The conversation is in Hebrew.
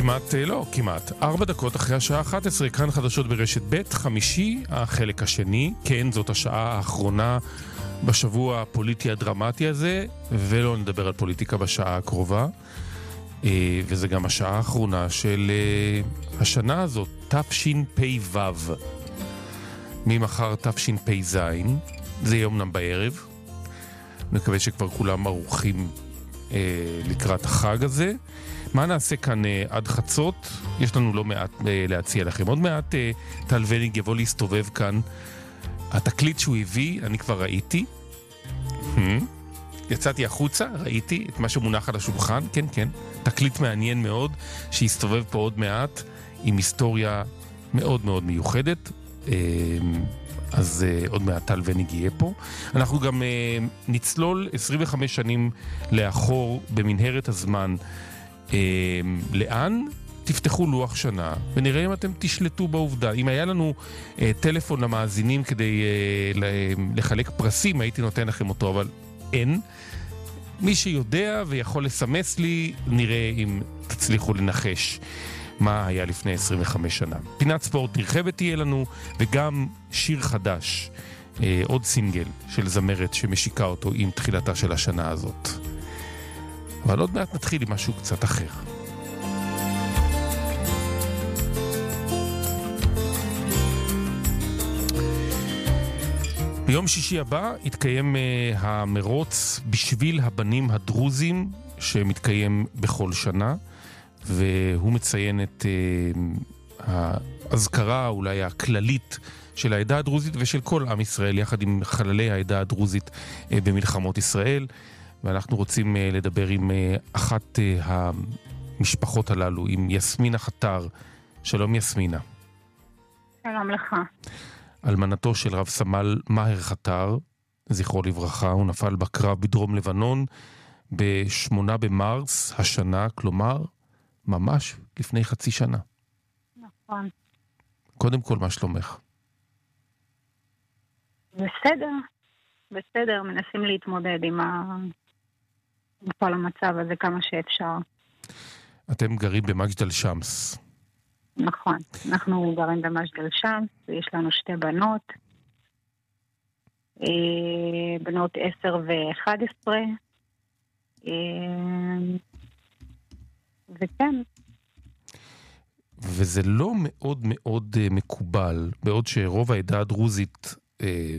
כמעט 4 דקות אחרי השעה 11, כאן חדשות ברשת ב', חמישי, החלק השני. כן, זאת השעה האחרונה בשבוע הפוליטי הדרמטי הזה, ולא נדבר על פוליטיקה בשעה הקרובה. וזה גם השעה האחרונה של השנה הזאת, תשפ"ו. ממחר תשפ"ז, זה יום נם בערב. מקווה שכבר כולם ערוכים לקראת החג הזה. מה נעשה כאן עד חצות? יש לנו לא מעט להציע לכם. עוד מעט טל וניג יבוא להסתובב כאן. התקליט שהוא הביא, אני כבר ראיתי. יצאתי החוצה, ראיתי את מה שמונח על השולחן. כן, כן. תקליט מעניין מאוד, שיסתובב פה עוד מעט, עם היסטוריה מאוד מאוד מיוחדת. אז עוד מעט טל וניג יהיה פה. אנחנו גם נצלול 25 שנים לאחור במנהרת הזמן. לאן? תפתחו לוח שנה ונראה אם אתם תשלטו בעובדה. אם היה לנו טלפון למאזינים כדי לחלק פרסים, הייתי נותן לכם אותו, אבל אין. מי שיודע ויכול לסמס לי, נראה אם תצליחו לנחש מה היה לפני 25 שנה. פינת ספורט נרחבת תהיה לנו, וגם שיר חדש, עוד סינגל של זמרת שמשיקה אותו עם תחילתה של השנה הזאת. אבל עוד מעט נתחיל עם משהו קצת אחר. ביום שישי הבא יתקיים המרוץ בשביל הבנים הדרוזים, שמתקיים בכל שנה, והוא מציין את ההזכרה אולי הכללית של העדה הדרוזית ושל כל עם ישראל, יחד עם חללי העדה הדרוזית במלחמות ישראל. ואנחנו רוצים לדבר עם אחת המשפחות הללו, עם יסמינה חתר. שלום יסמינה. שלום לך. אלמנתו של רב סמל מאהר חתר, זכרו לברכה, הוא נפל בקרב בדרום לבנון ב-8 במרס השנה, כלומר ממש לפני חצי שנה. נכון. קודם כל, מה שלומך? בסדר, מנסים להתמודד עם כל המצב הזה כמה שאפשר. אתם גרים במג'דל שמס. נכון, אנחנו גרים במג'דל שמס, ויש לנו 2 בנות, בנות 10 ו-11, וכן. וזה לא מאוד מאוד מקובל, בעוד שרוב העדה הדרוזית